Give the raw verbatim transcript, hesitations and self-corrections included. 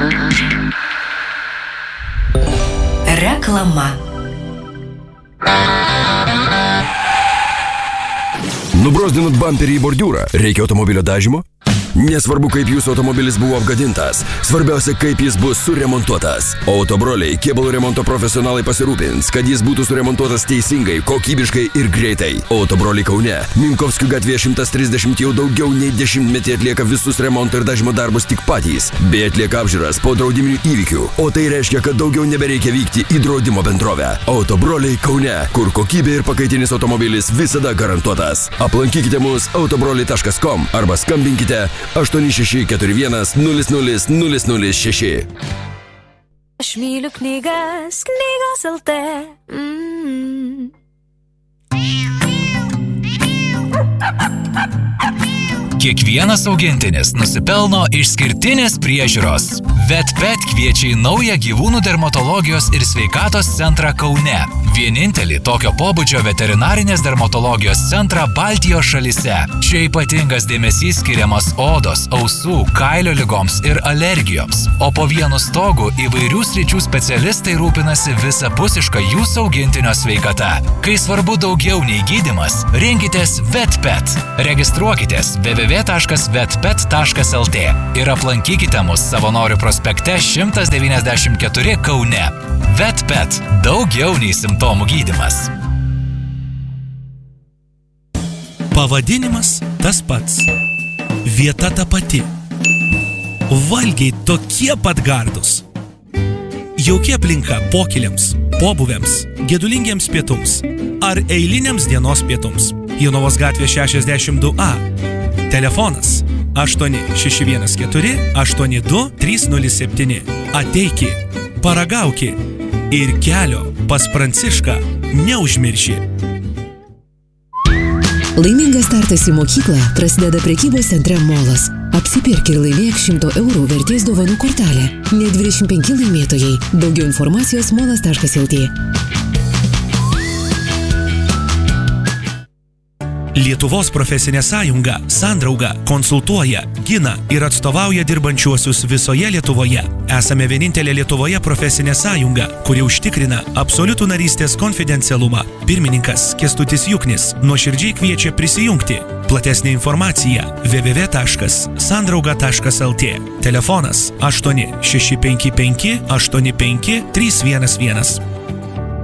Reklama. Nubrozdinot bamperį į bordiūrą. Reikia automobilio dažymo? Nesvarbu, kaip jūsų automobilis buvo apgadintas, svarbiausia, kaip jis bus suremontuotas. Autobroliai, kėbulų remonto profesionalai pasirūpins, kad jis būtų suremontuotas teisingai, kokybiškai ir greitai. Autobroliai Kaune, Minkovskių gatvėje šimtas trisdešimt jau daugiau nei dešimtmetį atlieka visus remonto ir dažymo darbus tik patys, bei atlieka apžiūras po draudiminių įvykių. O tai reiškia, kad daugiau nebereikia vykti į draudimo bendrovę. Autobroliai Kaune, kur kokybė ir pakaitinis automobilis visada garantuotas. Aplankykite mus autobroliai taškas kom arba skambinkite aštuoni šeši keturi vienas nulis nulis nulis nulis šeši. Aš myliu knygas, knygos L T. Mm. Kiekvienas augintinis nusipelno išskirtinės priežiūros. Vetpet kviečia į naują gyvūnų dermatologijos ir sveikatos centrą Kaune. Vienintelį tokio pobūdžio veterinarinės dermatologijos centrą Baltijos šalyse. Čia ypatingas dėmesys skiriamas odos, ausų, kailio ligoms ir alergijoms. O po vienu stogu įvairių sričių specialistai rūpinasi visapusišką jūsų augintinio sveikata. Kai svarbu daugiau nei gydymas, rinkitės Vetpet. Registruokitės w w w taškas vetpet taškas l t ir aplankykite mus Savanorių prospekte šimtas devyniasdešimt keturi Kaune. Vetpet. Daugiau nei simptomų gydymas. Pavadinimas tas pats. Vieta ta pati. Valgiai tokie pat gardūs. Jauki aplinka pokyliams, pobūviams, gedulingiems pietums ar eiliniams dienos pietums. Jonavos gatvė šešiasdešimt du A. Telefonas aštuoni šeši vienas keturi aštuoni du trys nulis septyni. Ateiki, paragauki ir kelio pas Prancišką neužmirši. Laimingas startas į mokyklą prasideda prekybos centre Molas. Apsipirk ir laimėk šimto eurų vertės dovanų kortelę. Net dvidešimt penki laimėtojai. Daugiau informacijos molas taškas l t. Lietuvos profesinė sąjunga Sandrauga konsultuoja, gina ir atstovauja dirbančiuosius visoje Lietuvoje. Esame vienintelė Lietuvoje profesinė sąjunga, kuri užtikrina absoliutų narystės konfidencialumą. Pirmininkas Kęstutis Juknis nuoširdžiai kviečia prisijungti. Platesnė informacija w w w taškas sandrauga taškas l t. Telefonas aštuoni šeši penki penki aštuoni penki trys vienas vienas.